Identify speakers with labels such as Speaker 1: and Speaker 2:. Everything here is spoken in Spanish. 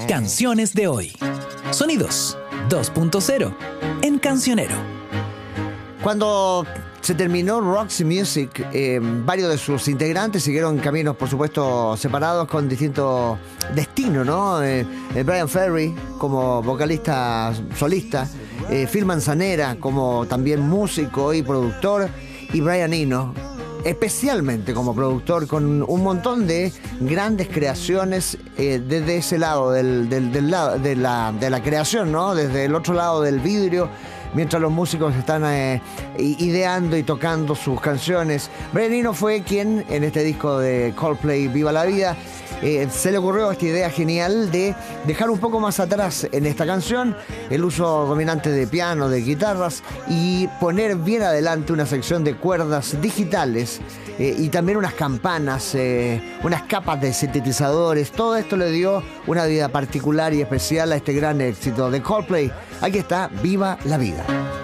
Speaker 1: Canciones de hoy. Sonidos 2.0 en Cancionero.
Speaker 2: Cuando se terminó Roxy Music, varios de sus integrantes siguieron caminos, por supuesto, separados con distintos destinos, ¿no? Bryan Ferry como vocalista solista, Phil Manzanera como también músico y productor, y Brian Eno especialmente como productor, con un montón de grandes creaciones desde ese lado del lado de la creación, ¿no? Desde el otro lado del vidrio, mientras los músicos están ideando y tocando sus canciones. Brian Eno fue quien, en este disco de Coldplay, Viva la Vida, se le ocurrió esta idea genial de dejar un poco más atrás en esta canción el uso dominante de piano, de guitarras, y poner bien adelante una sección de cuerdas digitales y también unas campanas, unas capas de sintetizadores. Todo esto le dio una vida particular y especial a este gran éxito de Coldplay. Aquí está Viva la Vida.